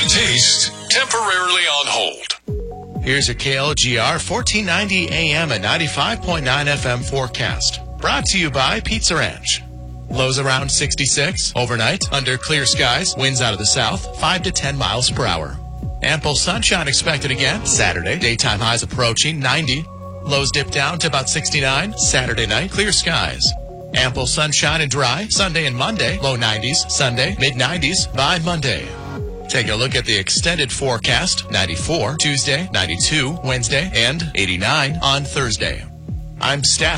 taste temporarily on hold. Here's a KLGR 1490 AM and 95.9 FM forecast. Brought to you by Pizza Ranch. Lows around 66. Overnight, under clear skies, winds out of the south, 5 to 10 miles per hour. Ample sunshine expected again Saturday. Daytime highs approaching 90. Lows dip down to about 69. Saturday night, clear skies. Ample sunshine and dry Sunday and Monday. Low 90s. Sunday, mid-90s by Monday. Take a look at the extended forecast. 94 Tuesday, 92 Wednesday, and 89 on Thursday. I'm Staff